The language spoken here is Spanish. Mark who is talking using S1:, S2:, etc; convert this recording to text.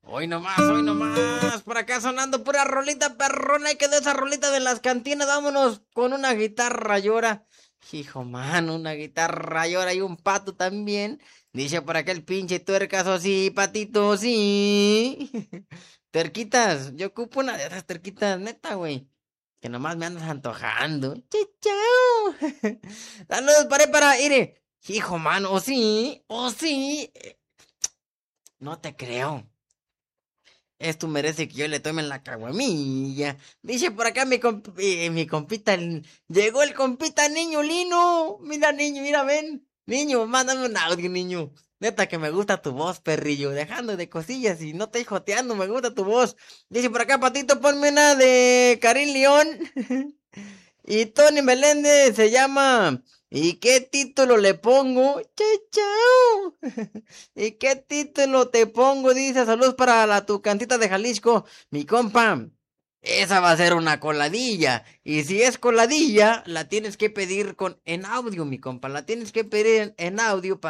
S1: Hoy nomás, por acá sonando pura rolita perrona y quedó esa rolita de las cantinas, vámonos con una guitarra llora. Hijo mano, una guitarra llora y un pato también. Dice por acá el pinche tuercaso, sí, patito, sí. Terquitas, yo ocupo una de esas terquitas, neta, güey. Que nomás me andas antojando. Chao. Saludos para, ire. Hijo mano, o sí. No te creo. Esto merece que yo le tome la caguamilla. Dice por acá mi compita. Llegó el compita niño Lino. Mira, niño, mira, ven. Niño, mándame un audio, niño. Neta que me gusta tu voz, perrillo. Dejando de cosillas y no te joteando, me gusta tu voz. Dice por acá, Patito, ponme una de Karim León. Y Tony Meléndez se llama. ¿Y qué título le pongo? Chao. ¿Y qué título te pongo? Dice, saludos para tu cantita de Jalisco. Mi compa, esa va a ser una coladilla. Y si es coladilla, la tienes que pedir en audio, mi compa. La tienes que pedir en audio para